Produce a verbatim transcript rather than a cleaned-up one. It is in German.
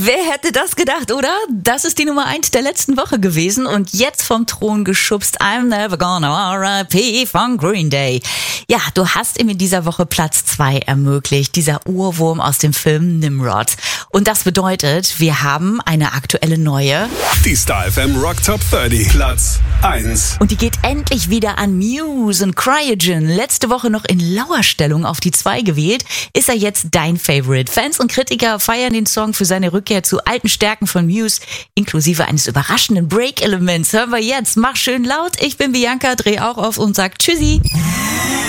Wer hätte das gedacht, oder? Das ist die Nummer eins der letzten Woche gewesen und jetzt vom Thron geschubst. I'm never gonna R I P von Green Day. Ja, du hast ihm in dieser Woche Platz zwei ermöglicht, dieser Ohrwurm aus dem Film Nimrod. Und das bedeutet, wir haben eine aktuelle neue. Die Star F M Rock Top dreißig, Platz eins. Und die geht endlich wieder an Muse und Cryogen. Letzte Woche noch in Lauerstellung auf die zwei gewählt. Ist er jetzt dein Favorite? Fans und Kritiker feiern den Song für seine Rückkehr zu alten Stärken von Muse, inklusive eines überraschenden Break-Elements. Hören wir jetzt. Mach schön laut. Ich bin Bianca, dreh auch auf und sag Tschüssi.